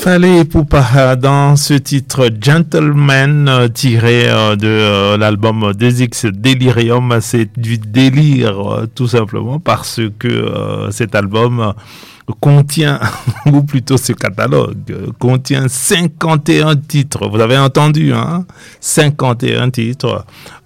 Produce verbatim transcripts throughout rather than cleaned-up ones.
Fally Ipupa dans ce titre Gentleman euh, tiré euh, de euh, l'album deux X Delirium. C'est du délire euh, tout simplement parce que euh, cet album euh, contient, ou plutôt ce catalogue, euh, contient cinquante et un titres. Vous avez entendu, hein? cinquante et un titres,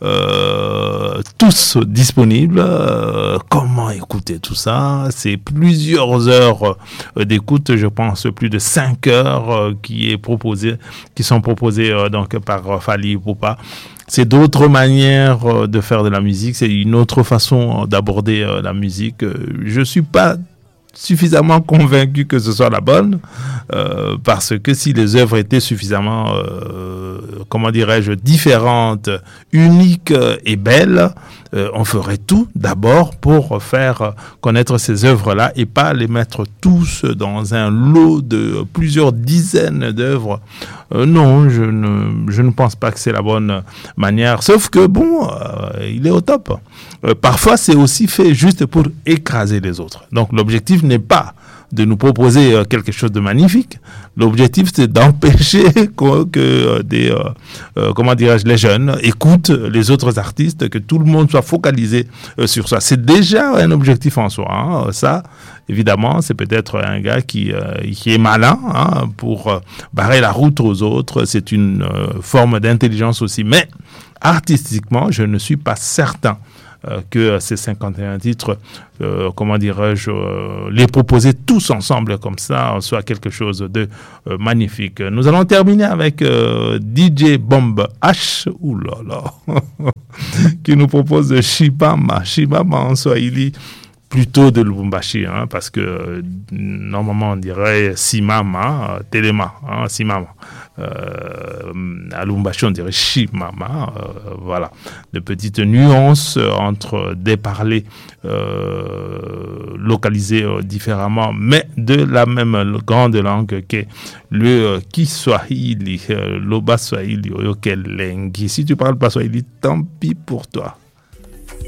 euh, tous disponibles. Euh, comment écouter tout ça? C'est plusieurs heures euh, d'écoute, je pense plus de cinq heures euh, qui est proposé, qui sont proposées euh, donc par euh, Fally Ipupa. C'est d'autres manières euh, de faire de la musique, c'est une autre façon euh, d'aborder euh, la musique. Euh, je suis pas suffisamment convaincu que ce soit la bonne, euh, parce que si les œuvres étaient suffisamment, euh, comment dirais-je, différentes, uniques et belles, euh, on ferait tout d'abord pour faire connaître ces œuvres-là et pas les mettre tous dans un lot de plusieurs dizaines d'œuvres. Euh, non, je ne, je ne pense pas que c'est la bonne manière, sauf que bon, euh, il est au top. Euh, parfois, c'est aussi fait juste pour écraser les autres. Donc, l'objectif n'est pas de nous proposer euh, quelque chose de magnifique. L'objectif, c'est d'empêcher que, que euh, des, euh, euh, comment dirais-je, les jeunes écoutent les autres artistes, que tout le monde soit focalisé euh, sur ça. C'est déjà un objectif en soi. Hein. Ça, évidemment, c'est peut-être un gars qui, euh, qui est malin hein, pour euh, barrer la route aux autres. C'est une euh, forme d'intelligence aussi. Mais artistiquement, je ne suis pas certain Euh, que ces cinquante et un titres, euh, comment dirais-je, euh, les proposer tous ensemble comme ça, soit quelque chose de euh, magnifique. Nous allons terminer avec euh, D J Bomb H, oulala, qui nous propose Shibama, Shibama en Swahili, plutôt de Lubumbashi, hein, parce que euh, normalement on dirait Simama, euh, Telema, hein, Simama. Euh, à Lubumbashi on dirait Shimama, euh, voilà, de petites nuances entre des parlers euh, localisés euh, différemment, mais de la même grande langue qu'est le euh, Kiswahili, euh, l'Oba Swahili, Oyokelengi. Si tu parles pas Swahili, tant pis pour toi.